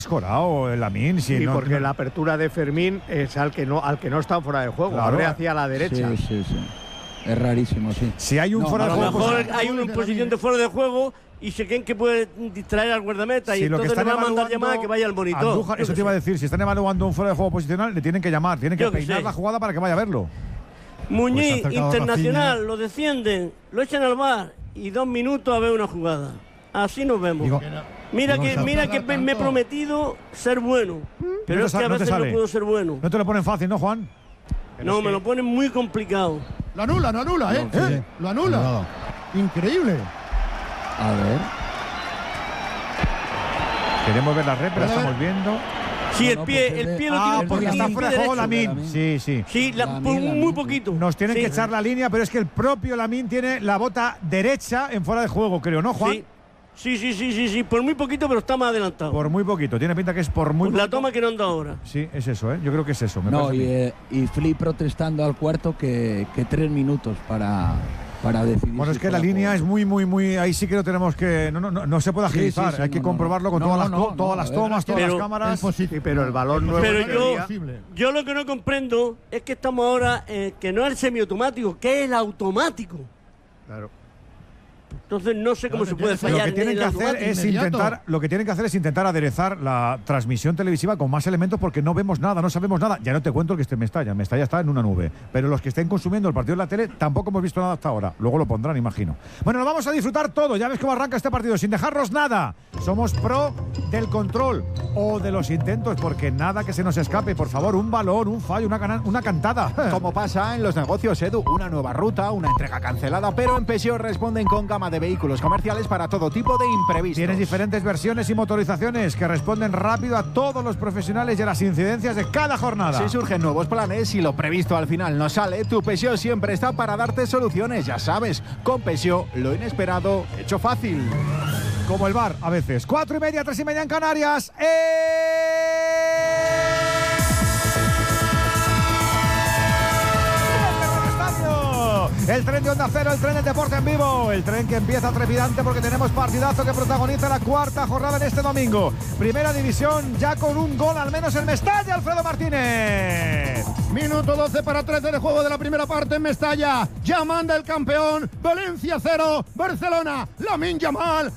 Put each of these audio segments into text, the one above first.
escorado Lamine. Sí, porque la apertura de Fermín es al que no está fuera de juego, claro. abre hacia la derecha. Sí. Es rarísimo, sí. Si hay un fuera de juego, a lo mejor hay una posición de fuera de juego y se creen que puede distraer al guardameta y entonces le va a mandar llamada que vaya al monitor. Andújar, eso te iba a decir, si están evaluando un fuera de juego posicional, le tienen que llamar, tienen que peinar la jugada para que vaya a verlo. Muñiz, Internacional, lo descienden, lo echan al VAR y 2 minutos a ver una jugada. Así nos vemos. Mira que me he prometido ser bueno, pero es que a veces no puedo ser bueno. No te lo ponen fácil, ¿no, Juan? No, me lo ponen muy complicado. Lo anula, ¿eh? Lo anula. Increíble. A ver. Queremos ver la red, pero estamos viendo. Sí, el pie lo tiene porque está fuera de juego Lamine. Sí. Sí, muy poquito. Nos tienen que echar la línea, pero es que el propio Lamine tiene la bota derecha en fuera de juego, creo, ¿no, Juan? Sí, por muy poquito, pero está más adelantado. Por muy poquito, tiene pinta que es por muy poquito. La toma que no han dado ahora. Sí, es eso, yo creo que es eso. Y Flick protestando al cuarto que 3 minutos para decidir. Bueno, es que la línea es muy, ahí sí que lo tenemos que. No se puede agilizar, hay que comprobarlo con todas las tomas, todas las cámaras. Pero el balón no es posible. Yo lo que no comprendo es que estamos ahora, que no es el semiautomático, que es el automático. Claro. Entonces no sé cómo se puede fallar. Lo que tienen que hacer es intentar aderezar la transmisión televisiva con más elementos porque no vemos nada, no sabemos nada. Ya no te cuento que esté Mestalla está en una nube. Pero los que estén consumiendo el partido en la tele tampoco hemos visto nada hasta ahora. Luego lo pondrán, imagino. Bueno, nos vamos a disfrutar todo. Ya ves cómo arranca este partido sin dejarnos nada. Somos pro del control o de los intentos porque nada que se nos escape. Por favor, un balón, un fallo, una cantada. Como pasa en los negocios, Edu. Una nueva ruta, una entrega cancelada, pero en Peugeot responden con gama de vehículos comerciales para todo tipo de imprevistos. Tienes diferentes versiones y motorizaciones que responden rápido a todos los profesionales y a las incidencias de cada jornada. Si surgen nuevos planes y lo previsto al final no sale, tu Peugeot siempre está para darte soluciones. Ya sabes, con Peugeot lo inesperado hecho fácil. Como el VAR a veces. 4:30, 3:30 en Canarias. El tren de Onda Cero, el tren del deporte en vivo, el tren que empieza trepidante porque tenemos partidazo que protagoniza la cuarta jornada en este domingo. Primera división ya con un gol al menos en Mestalla, Alfredo Martínez. Minuto 12 para 13 de juego de la primera parte en Mestalla. Ya manda el campeón, Valencia 0, Barcelona, Lamine Yamal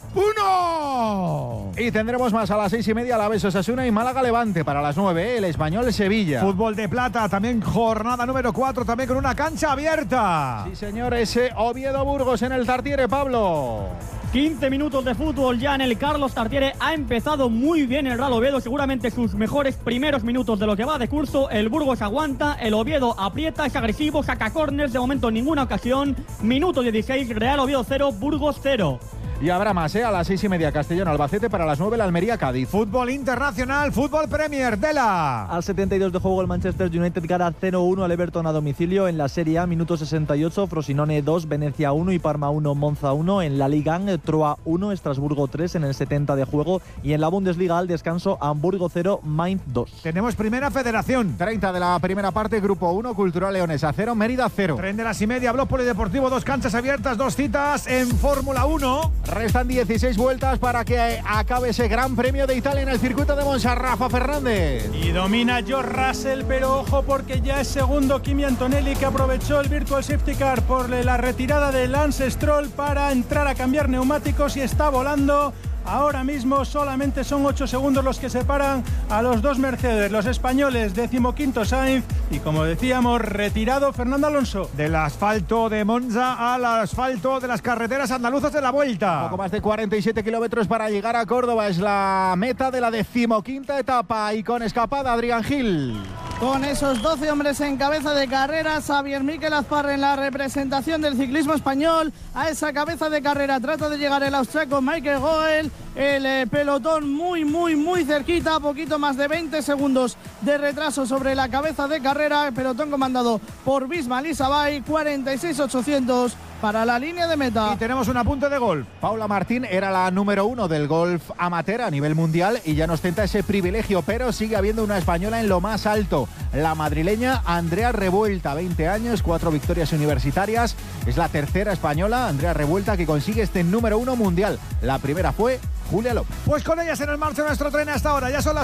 1. Y tendremos más a las 6:30 Alavés Osasuna y Málaga Levante. Para las 9 el Español Sevilla. Fútbol de plata, también jornada número 4, también con una cancha abierta. Sí, señor, ese Oviedo Burgos en el Tartiere, Pablo. 15 minutos de fútbol ya en el Carlos Tartiere. Ha empezado muy bien el Real Oviedo, seguramente sus mejores primeros minutos de lo que va de curso. El Burgos aguanta, el Oviedo aprieta, es agresivo, saca córners, de momento en ninguna ocasión. Minuto 16, Real Oviedo 0, Burgos 0. Y habrá más, a las 6:30 Castellón Albacete, para las 9 la Almería Cádiz. Fútbol internacional, fútbol Premier, Dela. Al 72 de juego el Manchester United gana 0-1 al Everton a domicilio. En la Serie A, minuto 68, Frosinone 2, Venecia 1 y Parma 1, Monza 1. En la Liga, Troa 1, Estrasburgo 3 en el 70 de juego. Y en la Bundesliga al descanso, Hamburgo 0, Mainz 2. Tenemos primera federación. 30 de la primera parte, Grupo 1, Cultural Leonesa 0, Mérida 0. Tren de las y media, Blog Polideportivo, 2 canchas abiertas, 2 citas en Fórmula 1. Restan 16 vueltas para que acabe ese Gran Premio de Italia en el circuito de Monza. Rafa Fernández. Y domina George Russell, pero ojo porque ya es segundo Kimi Antonelli, que aprovechó el Virtual Safety Car por la retirada de Lance Stroll para entrar a cambiar neumáticos y está volando. Ahora mismo solamente son 8 segundos los que separan a los dos Mercedes, los españoles, 15º Sainz y, como decíamos, retirado Fernando Alonso. Del asfalto de Monza al asfalto de las carreteras andaluzas de la Vuelta. Poco más de 47 kilómetros para llegar a Córdoba. Es la meta de la 15ª etapa y con escapada Adrián Gil. Con esos 12 hombres en cabeza de carrera, Xavier Miquel Azpar en la representación del ciclismo español. A esa cabeza de carrera trata de llegar el austriaco Michael Goel. El pelotón muy cerquita, poquito más de 20 segundos de retraso sobre la cabeza de carrera. El pelotón comandado por Bisma Lisabay, 46.800 para la línea de meta. Y tenemos un apunte de golf. Paula Martín era la número 1 del golf amateur a nivel mundial y ya nos tenta ese privilegio, pero sigue habiendo una española en lo más alto. La madrileña Andrea Revuelta, 20 años, 4 victorias universitarias. Es la tercera española, Andrea Revuelta, que consigue este número 1 mundial. La primera fue Julia López. Pues con ella se nos marcha nuestro tren hasta ahora. Ya son las